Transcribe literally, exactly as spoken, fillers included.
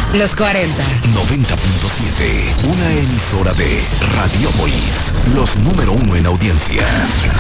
Los cuarenta. noventa punto siete. Una emisora de Radiópolis. Los número uno en audiencia.